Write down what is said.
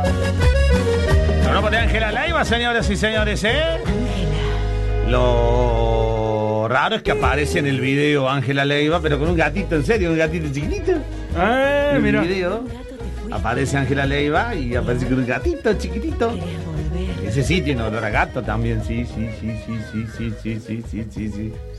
No de Ángela Leiva, señores y señores, ¿eh? Lo raro es que aparece en el video Ángela Leiva, pero con un gatito, en serio, un gatito chiquitito. En el video aparece Ángela Leiva y aparece con un gatito chiquitito. Ese sí tiene olor a gato también, sí.